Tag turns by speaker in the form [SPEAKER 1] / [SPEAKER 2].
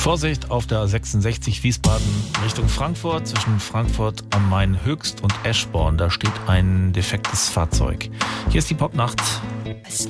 [SPEAKER 1] Vorsicht auf der 66 Wiesbaden Richtung Frankfurt, zwischen Frankfurt am Main Höchst und Eschborn. Da steht ein defektes Fahrzeug. Hier ist die Popnacht.
[SPEAKER 2] I